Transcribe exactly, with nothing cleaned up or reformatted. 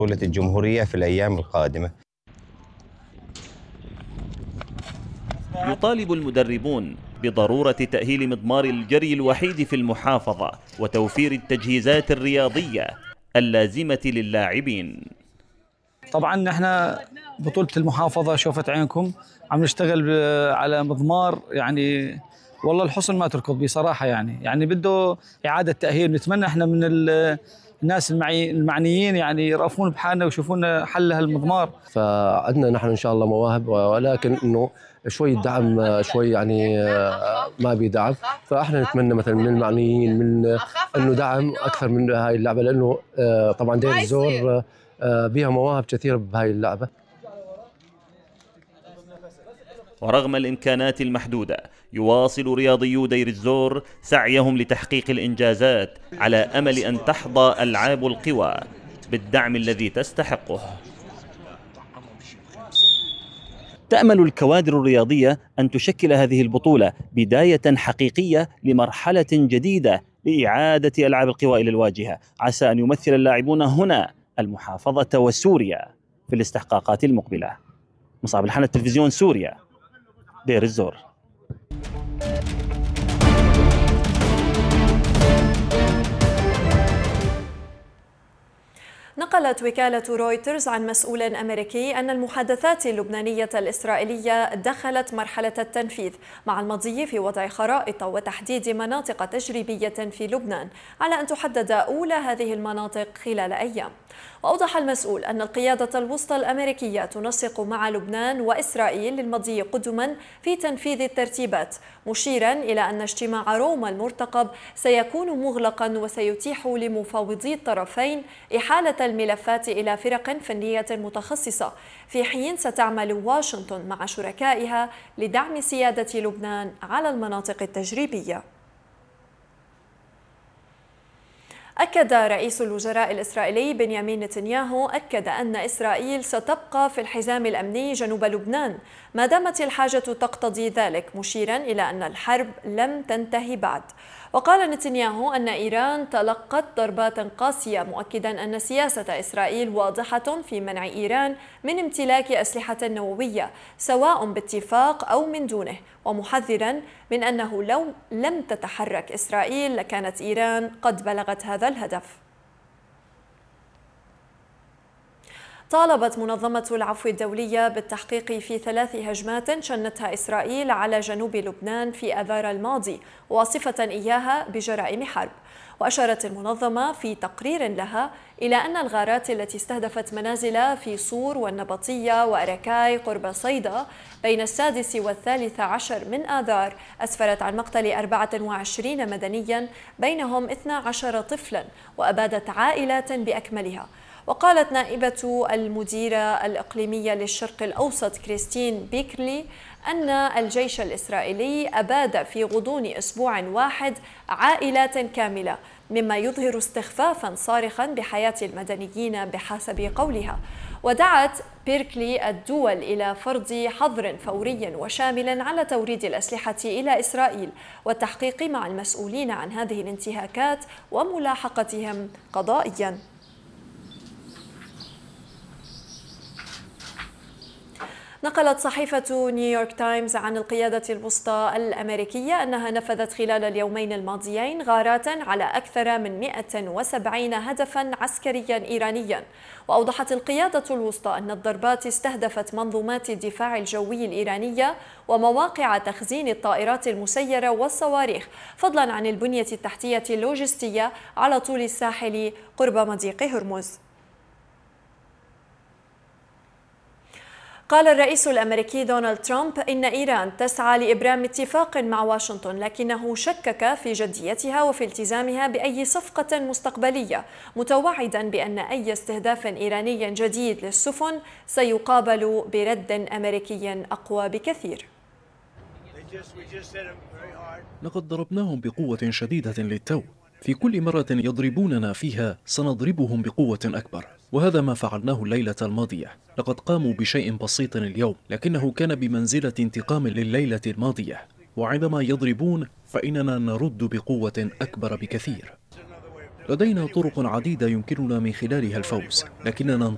بطولة الجمهورية في الأيام القادمة. يطالب المدربون بضرورة تأهيل مضمار الجري الوحيد في المحافظة وتوفير التجهيزات الرياضية اللازمة للاعبين. طبعا احنا بطولة المحافظة شوفت عينكم عم نشتغل على مضمار يعني والله الحصن ما تركض بصراحة، يعني يعني بده إعادة تأهيل. نتمنى احنا من الناس المعنيين يعني يرأفون بحالنا ويشوفون حل هالمضمار. فعندنا نحن إن شاء الله مواهب، ولكن إنه شوي دعم شوي يعني ما بيدعم، فاحنا نتمنى مثلا من المعنيين من انه دعم اكثر من هاي اللعبه، لانه طبعا دير الزور بها مواهب كثيره بهاي اللعبه. ورغم الامكانات المحدوده يواصل رياضيو دير الزور سعيهم لتحقيق الانجازات على امل ان تحظى العاب القوى بالدعم الذي تستحقه. تأمل الكوادر الرياضية أن تشكل هذه البطولة بداية حقيقية لمرحلة جديدة لإعادة ألعاب القوى إلى الواجهة، عسى أن يمثل اللاعبون هنا المحافظة وسوريا في الاستحقاقات المقبلة. مصعب الحنة، تلفزيون سوريا، دير الزور. نقلت وكالة رويترز عن مسؤول أمريكي أن المحادثات اللبنانية الإسرائيلية دخلت مرحلة التنفيذ، مع المضي في وضع خرائط وتحديد مناطق تجريبية في لبنان، على أن تحدد أولى هذه المناطق خلال أيام. وأوضح المسؤول أن القيادة الوسطى الأمريكية تنسق مع لبنان وإسرائيل للمضي قدما في تنفيذ الترتيبات، مشيرا إلى أن اجتماع روما المرتقب سيكون مغلقا وسيتيح لمفاوضي الطرفين إحالة الملفات إلى فرق فنية متخصصة، في حين ستعمل واشنطن مع شركائها لدعم سيادة لبنان على المناطق التجريبية. أكد رئيس الوزراء الإسرائيلي بنيامين نتنياهو أكد أن إسرائيل ستبقى في الحزام الأمني جنوب لبنان ما دامت الحاجة تقتضي ذلك، مشيرا إلى أن الحرب لم تنتهي بعد. وقال نتنياهو أن إيران تلقت ضربات قاسية، مؤكدا أن سياسة إسرائيل واضحة في منع إيران من امتلاك أسلحة نووية سواء باتفاق أو من دونه، ومحذرا من أنه لو لم تتحرك إسرائيل لكانت إيران قد بلغت هذا الهدف. طالبت منظمة العفو الدولية بالتحقيق في ثلاث هجمات شنتها إسرائيل على جنوب لبنان في آذار الماضي، واصفة إياها بجرائم حرب. وأشارت المنظمة في تقرير لها إلى أن الغارات التي استهدفت منازل في صور والنبطية وأركاي قرب صيدا بين السادس والثالث عشر من آذار أسفرت عن مقتل أربعة وعشرين مدنيا بينهم اثنا عشر طفلا، وأبادت عائلات بأكملها. وقالت نائبة المديرة الإقليمية للشرق الأوسط كريستين بيكرلي أن الجيش الإسرائيلي أباد في غضون أسبوع واحد عائلات كاملة، مما يظهر استخفافا صارخا بحياة المدنيين بحسب قولها. ودعت بيركلي الدول إلى فرض حظر فوري وشامل على توريد الأسلحة إلى إسرائيل والتحقيق مع المسؤولين عن هذه الانتهاكات وملاحقتهم قضائيا. نقلت صحيفة نيويورك تايمز عن القيادة الوسطى الأمريكية أنها نفذت خلال اليومين الماضيين غارات على أكثر من مئة وسبعين هدفا عسكريا إيرانيا. وأوضحت القيادة الوسطى أن الضربات استهدفت منظومات الدفاع الجوي الإيرانية ومواقع تخزين الطائرات المسيرة والصواريخ، فضلا عن البنية التحتية اللوجستية على طول الساحل قرب مضيق هرمز. قال الرئيس الأمريكي دونالد ترامب إن إيران تسعى لإبرام اتفاق مع واشنطن، لكنه شكك في جديتها وفي التزامها بأي صفقة مستقبلية، متوعدا بأن أي استهداف إيراني جديد للسفن سيقابل برد أمريكي أقوى بكثير. لقد ضربناهم بقوة شديدة للتو، في كل مرة يضربوننا فيها سنضربهم بقوة أكبر، وهذا ما فعلناه الليلة الماضية. لقد قاموا بشيء بسيط اليوم، لكنه كان بمنزلة انتقام لليلة الماضية، وعندما يضربون فإننا نرد بقوة أكبر بكثير. لدينا طرق عديدة يمكننا من خلالها الفوز، لكننا